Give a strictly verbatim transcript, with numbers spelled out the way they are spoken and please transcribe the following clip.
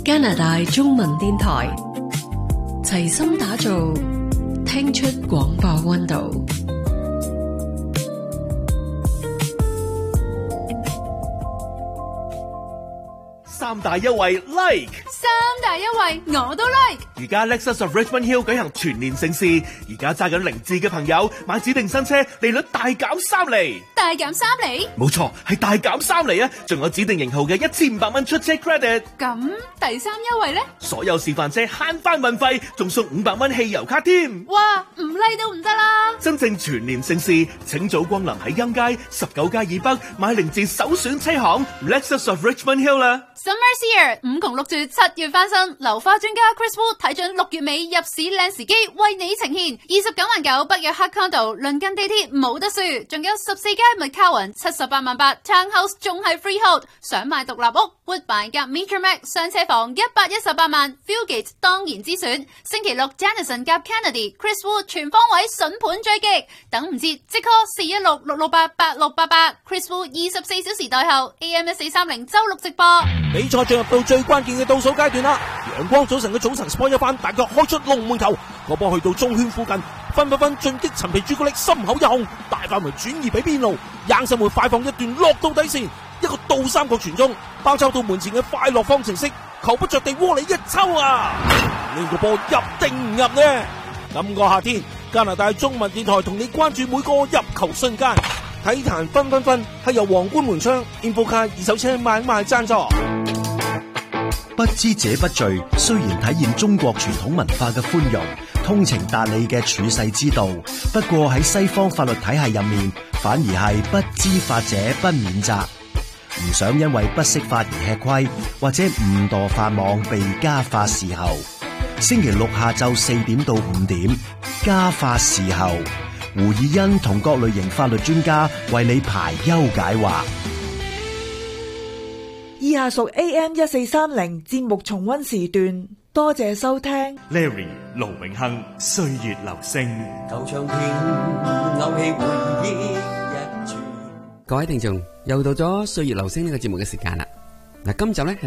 加拿大中文電台齊心打造聽出廣播溫度。 三大優惠 like， 三大優惠我都 like。 而家 Lexus of Richmond Hill 舉行全年盛事，而家揸緊零字嘅朋友買指定新車，利率大減三厘。 大減三厘？ 冇錯，係大減三厘啊！仲有指定型號嘅一千五百蚊出車 credit。 咁第三優惠呢？ 所有示範車慳翻運費，仲送五百蚊汽油卡添。 哇，唔 like 都唔得啦！ 真正全年盛事，請早光臨喺欣街十九街以北買零字首選車行 Lexus of Richmond Hill 啦。 Summer's here， 五窮六絕七月翻身，流花專家 Chris Wu 睇準六月尾入市靚時機，為你呈現二十九萬九北約克 condo， 鄰近地鐵冇得輸，仲有十四間麥卡雲七十八萬八 townhouse 仲係 freehold， 想買獨立屋 Woodbine 夾 Metromax 上車房一百一十八萬 Fieldgate 當然之選。星期六 Janison 夾 Kennedy Chris Wu 全方位筍盤追擊，等唔切即 call 四一六六六八八六八八 Chris Wu 二十四小時代後 A M 一四三零周六直播。 比賽進入到最關鍵嘅倒數階段啦！陽光早晨嘅早晨 sport 一番，大腳開出龍門球，個波去到中圈附近，分分分進擊陳皮朱古力心口一控，大範圍轉移俾邊路，硬上門快放一段落到底線，一個倒三角傳中，包抄到門前嘅快樂方程式，球不着地窩裏一抽啊！呢個波入定唔入呢？今個夏天加拿大中文電台同你關注每個入球瞬間。體壇分分分係由皇冠門窗 Infocar 二手車買賣贊助。 不知者不罪，雖然體現中國傳統文化嘅寬容、通情達理嘅處世之道，不過喺西方法律體系入面，反而係不知法者不免責。唔想因為不識法而吃虧，或者誤墮法網被家法伺候。星期六下晝四點到五點，家法伺候。胡以欣同各類型法律專家為你排憂解惑。 以下屬 A M 一四三零節目重溫時段，多謝收聽。 Larry 盧永亨歲月留聲， 舊唱片勾起回憶一串。 各位聽眾，又到咗歲月留聲呢個節目嘅時間啦。嗱，今集咧。